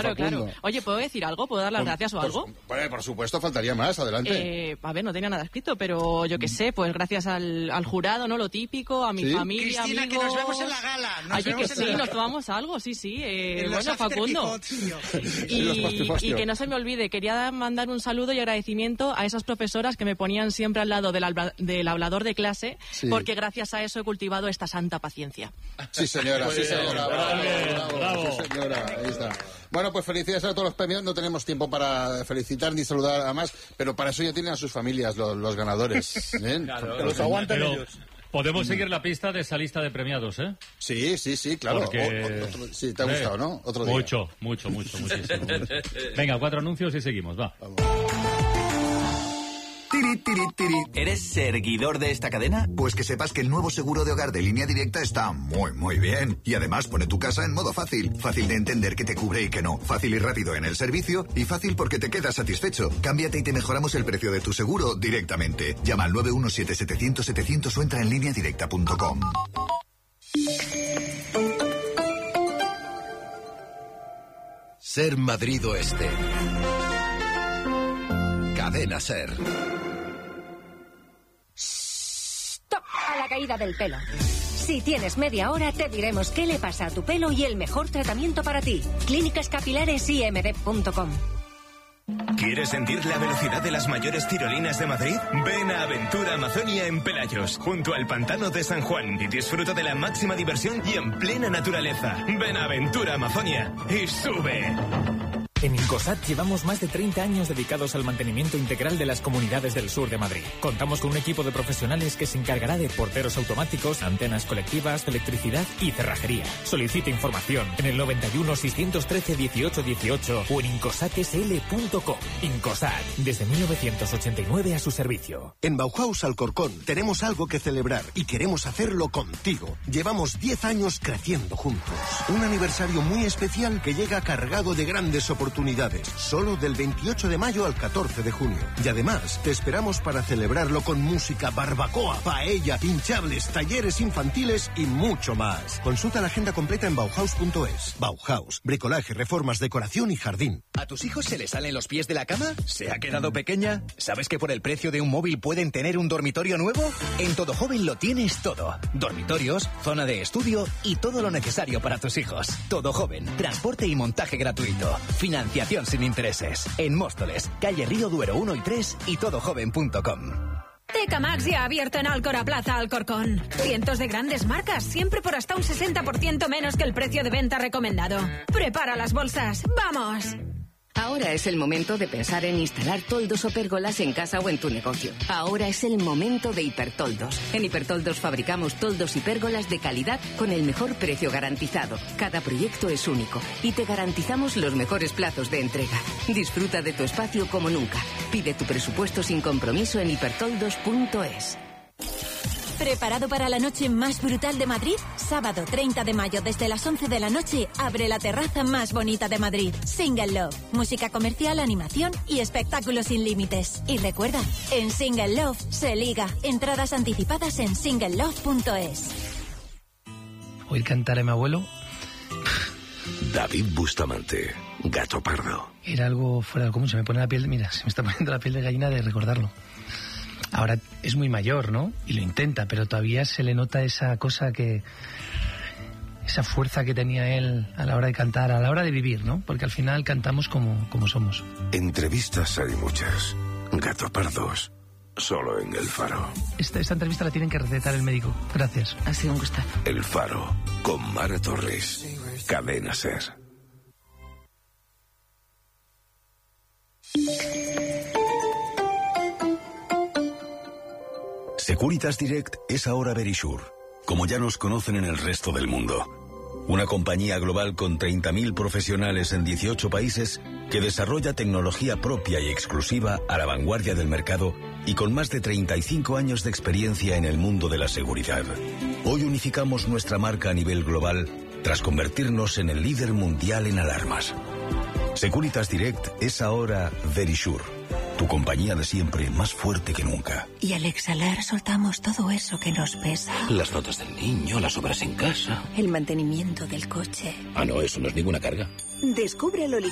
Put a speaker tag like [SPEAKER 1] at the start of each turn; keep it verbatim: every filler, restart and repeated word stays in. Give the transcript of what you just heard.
[SPEAKER 1] claro, claro. Oye, ¿puedo decir algo? ¿Puedo dar las
[SPEAKER 2] por,
[SPEAKER 1] gracias o
[SPEAKER 2] por,
[SPEAKER 1] algo?
[SPEAKER 2] Por, por supuesto, faltaría más. Adelante.
[SPEAKER 1] Eh, a ver, no tenía nada escrito, pero yo qué sé, pues gracias al, al jurado, ¿no? Lo típico, a mi
[SPEAKER 2] ¿Sí?
[SPEAKER 1] familia,
[SPEAKER 3] Cristina,
[SPEAKER 1] amigos...
[SPEAKER 3] que nos vemos en la gala. Nos
[SPEAKER 1] Oye, que sí,
[SPEAKER 3] la...
[SPEAKER 1] nos tomamos algo, sí, sí. Eh,
[SPEAKER 3] en
[SPEAKER 1] bueno, Facundo. Y, y que no se me olvide, quería mandar un saludo y agradecimiento a esas profesoras que me ponían siempre al lado del, alba, del hablador de clase, sí. porque gracias a eso he cultivado esta santa paciencia.
[SPEAKER 2] Sí, señora, sí, señora. Bravo, bravo, bravo. Sí, señora, ahí está. Bueno, pues felicidades a todos los premios. No tenemos tiempo para felicitar ni saludar a más, pero para eso ya tienen a sus familias los, los ganadores. ¿eh?
[SPEAKER 4] Claro,
[SPEAKER 2] los aguantan
[SPEAKER 4] pero...
[SPEAKER 2] ellos.
[SPEAKER 4] Podemos seguir la pista de esa lista de premiados, ¿eh?
[SPEAKER 2] Sí, sí, sí, claro.
[SPEAKER 4] Porque...
[SPEAKER 2] O, otro, sí, te ha gustado, ¿no? Otro día.
[SPEAKER 4] Mucho, mucho, mucho, muchísimo. mucho. Venga, cuatro anuncios y seguimos, va.
[SPEAKER 2] Vamos.
[SPEAKER 5] Tiri, tiri, tiri. ¿Eres seguidor de esta cadena? Pues que sepas que el nuevo seguro de hogar de Línea Directa está muy, muy bien. Y además pone tu casa en modo fácil. Fácil de entender que te cubre y que no. Fácil y rápido en el servicio. Y fácil porque te quedas satisfecho. Cámbiate y te mejoramos el precio de tu seguro directamente. Llama al nueve uno siete setecientos setecientos o entra en línea directa punto com.
[SPEAKER 6] Ser Madrid Oeste. Cadena Ser.
[SPEAKER 7] ¡Stop! A la caída del pelo. Si tienes media hora, te diremos qué le pasa a tu pelo y el mejor tratamiento para ti. Clínicas Capilares I M D punto com.
[SPEAKER 8] ¿Quieres sentir la velocidad de las mayores tirolinas de Madrid? Ven a Aventura Amazonia en Pelayos, junto al pantano de San Juan, y disfruta de la máxima diversión y en plena naturaleza. Ven a Aventura Amazonia y sube.
[SPEAKER 9] En Incosat llevamos más de treinta años dedicados al mantenimiento integral de las comunidades del sur de Madrid. Contamos con un equipo de profesionales que se encargará de porteros automáticos, antenas colectivas, electricidad y cerrajería. Solicita información en el noventa y uno, seiscientos trece, dieciocho dieciocho o en incosat s l punto com. Incosat, desde mil novecientos ochenta y nueve a su servicio.
[SPEAKER 6] En Bauhaus Alcorcón tenemos algo que celebrar y queremos hacerlo contigo. Llevamos diez años creciendo juntos. Un aniversario muy especial que llega cargado de grandes oportunidades. Solo del veintiocho de mayo al catorce de junio. Y además, te esperamos para celebrarlo con música, barbacoa, paella, hinchables, talleres infantiles y mucho más. Consulta la agenda completa en bauhaus punto es. Bauhaus, bricolaje, reformas, decoración y jardín.
[SPEAKER 10] ¿A tus hijos se les salen los pies de la cama? ¿Se ha quedado pequeña? ¿Sabes que por el precio de un móvil pueden tener un dormitorio nuevo? En Todo Joven lo tienes todo. Dormitorios, zona de estudio y todo lo necesario para tus hijos. Todo Joven, transporte y montaje gratuito. Financiación sin intereses. En Móstoles, calle Río Duero uno y tres y todo joven punto com.
[SPEAKER 11] Tecamax ya ha abierto en Alcora Plaza, Alcorcón. Cientos de grandes marcas, siempre por hasta un sesenta por ciento menos que el precio de venta recomendado. Prepara las bolsas, ¡vamos!
[SPEAKER 12] Ahora es el momento de pensar en instalar toldos o pérgolas en casa o en tu negocio. Ahora es el momento de Hipertoldos. En Hipertoldos fabricamos toldos y pérgolas de calidad con el mejor precio garantizado. Cada proyecto es único y te garantizamos los mejores plazos de entrega. Disfruta de tu espacio como nunca. Pide tu presupuesto sin compromiso en hipertoldos punto es.
[SPEAKER 13] ¿Preparado para la noche más brutal de Madrid? Sábado treinta de mayo desde las once de la noche abre la terraza más bonita de Madrid. Single Love. Música comercial, animación y espectáculos sin límites. Y recuerda, en Single Love se liga. Entradas anticipadas en single love punto es.
[SPEAKER 14] Oír cantar a mi abuelo.
[SPEAKER 6] David Bustamante, Gato Pardo.
[SPEAKER 14] Era algo fuera de común. Se me pone la piel, mira, se me está poniendo la piel de gallina de recordarlo. Ahora es muy mayor, ¿no? Y lo intenta, pero todavía se le nota esa cosa que... esa fuerza que tenía él a la hora de cantar, a la hora de vivir, ¿no? Porque al final cantamos como, como somos.
[SPEAKER 6] Entrevistas hay muchas. Gato Pardos, solo en El Faro.
[SPEAKER 14] Esta, esta entrevista la tienen que recetar el médico. Gracias.
[SPEAKER 12] Ha sido un gustazo.
[SPEAKER 6] El Faro, con Mara Torres. Cadena Ser.
[SPEAKER 15] Securitas Direct es ahora Verisure, como ya nos conocen en el resto del mundo. Una compañía global con treinta mil profesionales en dieciocho países que desarrolla tecnología propia y exclusiva a la vanguardia del mercado y con más de treinta y cinco años de experiencia en el mundo de la seguridad. Hoy unificamos nuestra marca a nivel global tras convertirnos en el líder mundial en alarmas. Securitas Direct es ahora Verisure, tu compañía de siempre más fuerte que nunca.
[SPEAKER 16] Y al exhalar soltamos todo eso que nos pesa.
[SPEAKER 17] Las notas del niño, las obras en casa.
[SPEAKER 16] El mantenimiento del coche.
[SPEAKER 17] Ah, no, eso no es ninguna carga.
[SPEAKER 16] Descúbrelo